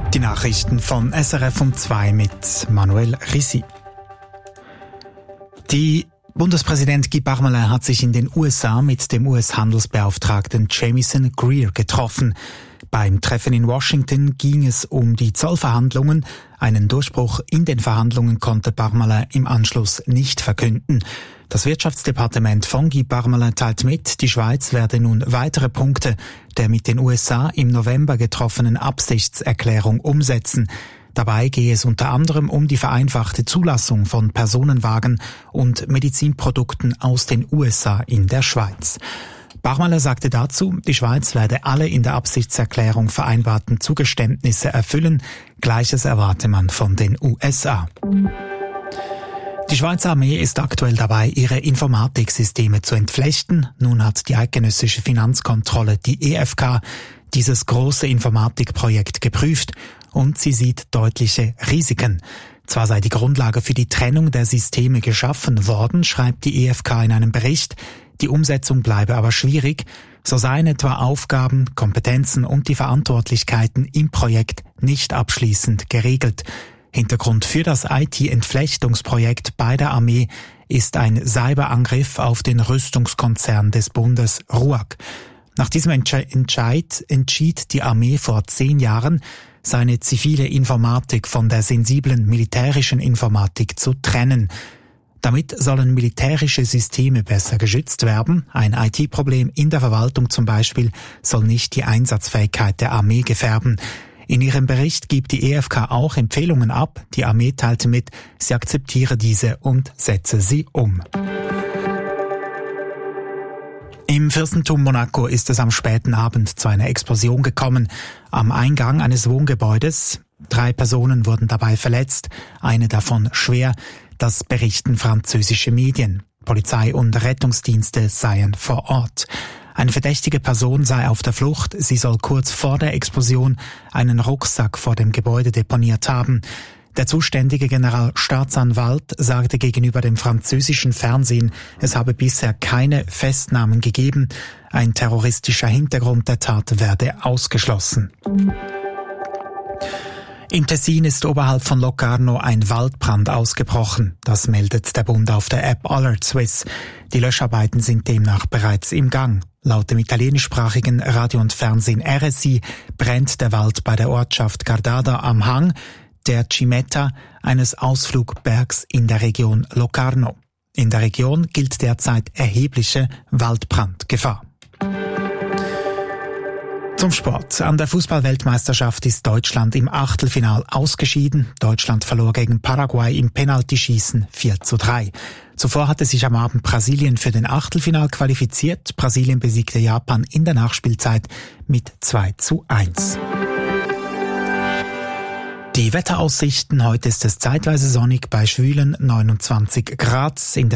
Die Nachrichten von SRF um 2 mit Manuel Rissi. Bundespräsident Guy Parmelin hat sich in den USA mit dem US-Handelsbeauftragten Jamieson Greer getroffen. Beim Treffen in Washington ging es um die Zollverhandlungen. Einen Durchbruch in den Verhandlungen konnte Parmelin im Anschluss nicht verkünden. Das Wirtschaftsdepartement von Guy Parmelin teilt mit, die Schweiz werde nun weitere Punkte der mit den USA im November getroffenen Absichtserklärung umsetzen. Dabei gehe es unter anderem um die vereinfachte Zulassung von Personenwagen und Medizinprodukten aus den USA in der Schweiz. Parmelin sagte dazu, die Schweiz werde alle in der Absichtserklärung vereinbarten Zugeständnisse erfüllen. Gleiches erwarte man von den USA. Die Schweizer Armee ist aktuell dabei, ihre Informatiksysteme zu entflechten. Nun hat die eidgenössische Finanzkontrolle, die EFK, dieses große Informatikprojekt geprüft und sie sieht deutliche Risiken. Zwar sei die Grundlage für die Trennung der Systeme geschaffen worden, schreibt die EFK in einem Bericht, die Umsetzung bleibe aber schwierig, so seien etwa Aufgaben, Kompetenzen und die Verantwortlichkeiten im Projekt nicht abschließend geregelt. Hintergrund für das IT-Entflechtungsprojekt bei der Armee ist ein Cyberangriff auf den Rüstungskonzern des Bundes RUAG. Nach diesem Entscheid entschied die Armee vor 10 Jahren, seine zivile Informatik von der sensiblen militärischen Informatik zu trennen. Damit sollen militärische Systeme besser geschützt werden. Ein IT-Problem in der Verwaltung zum Beispiel soll nicht die Einsatzfähigkeit der Armee gefährden. In ihrem Bericht gibt die EFK auch Empfehlungen ab. Die Armee teilte mit, sie akzeptiere diese und setze sie um. Im Fürstentum Monaco ist es am späten Abend zu einer Explosion gekommen. Am Eingang eines Wohngebäudes. 3 Personen wurden dabei verletzt, eine davon schwer. Das berichten französische Medien. Polizei und Rettungsdienste seien vor Ort. Eine verdächtige Person sei auf der Flucht. Sie soll kurz vor der Explosion einen Rucksack vor dem Gebäude deponiert haben. Der zuständige Generalstaatsanwalt sagte gegenüber dem französischen Fernsehen, es habe bisher keine Festnahmen gegeben. Ein terroristischer Hintergrund der Tat werde ausgeschlossen. Im Tessin ist oberhalb von Locarno ein Waldbrand ausgebrochen. Das meldet der Bund auf der App Alert Swiss. Die Löscharbeiten sind demnach bereits im Gang. Laut dem italienischsprachigen Radio und Fernsehen RSI brennt der Wald bei der Ortschaft Gardada am Hang der Cimetta, eines Ausflugbergs in der Region Locarno. In der Region gilt derzeit erhebliche Waldbrandgefahr. Zum Sport. An der Fußball-Weltmeisterschaft ist Deutschland im Achtelfinal ausgeschieden. Deutschland verlor gegen Paraguay im Penaltyschießen 4:3. Zuvor hatte sich am Abend Brasilien für den Achtelfinal qualifiziert. Brasilien besiegte Japan in der Nachspielzeit mit 2:1. Die Wetteraussichten. Heute ist es zeitweise sonnig bei schwülen 29 Grad. In den